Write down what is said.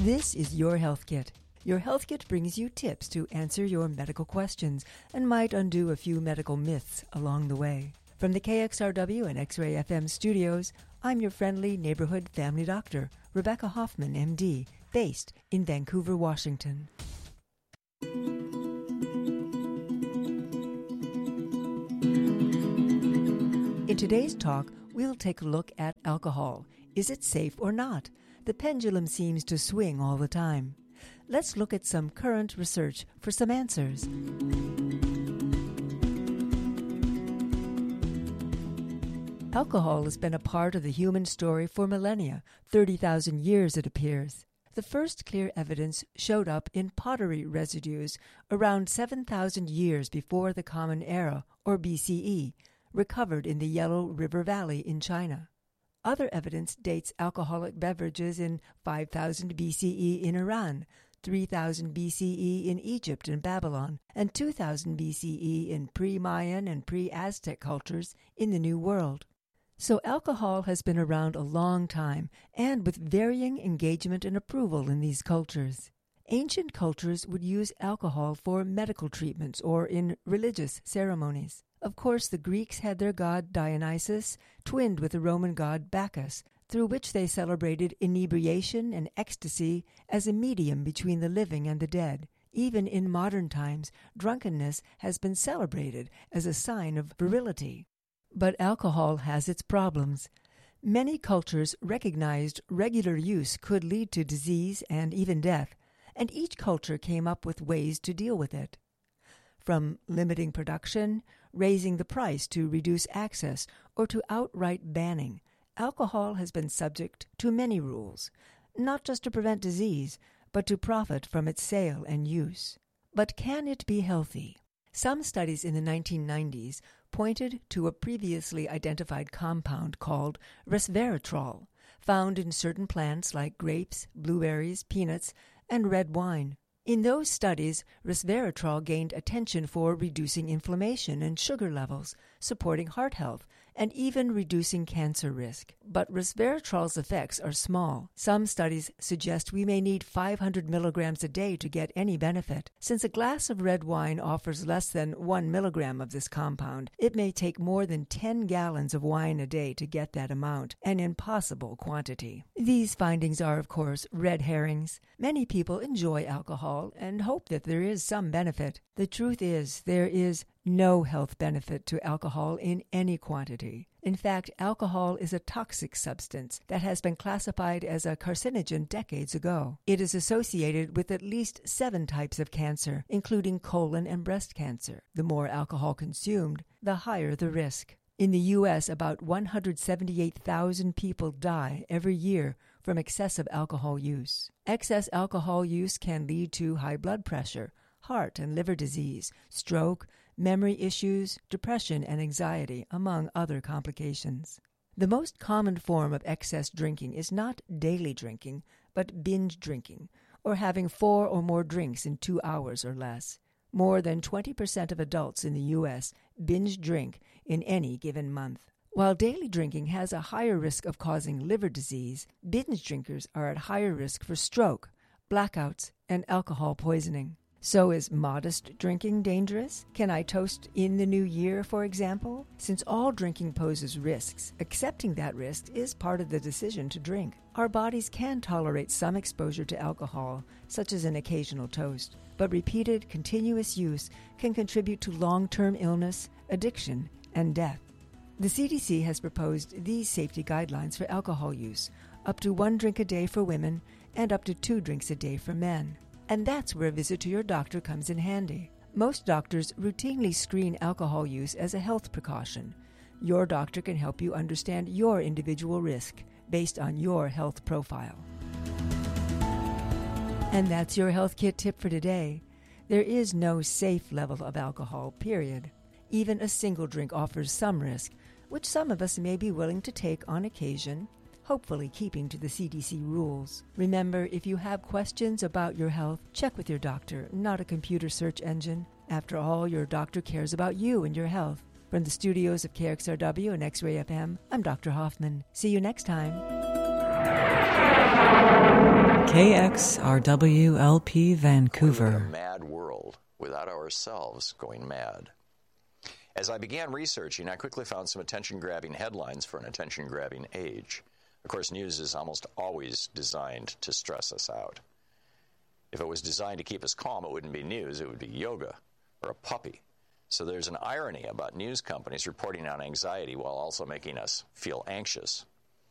This is Your Health Kit. Your Health Kit brings you tips to answer your medical questions and might undo a few medical myths along the way. From the KXRW and X-Ray FM studios, I'm your friendly neighborhood family doctor, Rebecca Hoffman, MD, based in Vancouver, Washington. In today's talk, we'll take a look at alcohol. Is it safe or not? The pendulum seems to swing all the time. Let's look at some current research for some answers. Alcohol has been a part of the human story for millennia, 30,000 years it appears. The first clear evidence showed up in pottery residues around 7,000 years before the Common Era, or BCE, recovered in the Yellow River Valley in China. Other evidence dates alcoholic beverages in 5000 BCE in Iran, 3000 BCE in Egypt and Babylon, and 2000 BCE in pre-Mayan and pre-Aztec cultures in the New World. So alcohol has been around a long time, and with varying engagement and approval in these cultures. Ancient cultures would use alcohol for medical treatments or in religious ceremonies. Of course, the Greeks had their god Dionysus, twinned with the Roman god Bacchus, through which they celebrated inebriation and ecstasy as a medium between the living and the dead. Even in modern times, drunkenness has been celebrated as a sign of virility. But alcohol has its problems. Many cultures recognized regular use could lead to disease and even death, and each culture came up with ways to deal with it. From limiting production, raising the price to reduce access, or to outright banning, alcohol has been subject to many rules, not just to prevent disease, but to profit from its sale and use. But can it be healthy? Some studies in the 1990s pointed to a previously identified compound called resveratrol, found in certain plants like grapes, blueberries, peanuts, and red wine. In those studies, resveratrol gained attention for reducing inflammation and sugar levels, supporting heart health, and even reducing cancer risk. But resveratrol's effects are small. Some studies suggest we may need 500 milligrams a day to get any benefit. Since a glass of red wine offers less than 1 milligram of this compound, it may take more than 10 gallons of wine a day to get that amount, an impossible quantity. These findings are, of course, red herrings. Many people enjoy alcohol and hope that there is some benefit. The truth is, there is no health benefit to alcohol in any quantity. In fact, alcohol is a toxic substance that has been classified as a carcinogen decades ago. It is associated with at least 7 types of cancer, including colon and breast cancer. The more alcohol consumed, the higher the risk. In the U.S., about 178,000 people die every year from excessive alcohol use. Excess alcohol use can lead to high blood pressure, heart and liver disease, stroke, memory issues, depression, and anxiety, among other complications. The most common form of excess drinking is not daily drinking, but binge drinking, or having 4 or more drinks in 2 hours or less. More than 20% of adults in the U.S. binge drink in any given month. While daily drinking has a higher risk of causing liver disease, binge drinkers are at higher risk for stroke, blackouts, and alcohol poisoning. So is modest drinking dangerous? Can I toast in the new year, for example? Since all drinking poses risks, accepting that risk is part of the decision to drink. Our bodies can tolerate some exposure to alcohol, such as an occasional toast, but repeated, continuous use can contribute to long-term illness, addiction, and death. The CDC has proposed these safety guidelines for alcohol use, up to 1 drink a day for women and up to 2 drinks a day for men. And that's where a visit to your doctor comes in handy. Most doctors routinely screen alcohol use as a health precaution. Your doctor can help you understand your individual risk based on your health profile. And that's your Health Kit tip for today. There is no safe level of alcohol, period. Even a single drink offers some risk, which some of us may be willing to take on occasion, hopefully keeping to the CDC rules. Remember, if you have questions about your health, check with your doctor, not a computer search engine. After all, your doctor cares about you and your health. From the studios of KXRW and X-Ray FM, I'm Dr. Hoffman. See you next time. KXRWLP Vancouver. We live in a mad world without ourselves going mad. As I began researching, I quickly found some attention-grabbing headlines for an attention-grabbing age. Of course, news is almost always designed to stress us out. If it was designed to keep us calm, it wouldn't be news, it would be yoga or a puppy. So there's an irony about news companies reporting on anxiety while also making us feel anxious.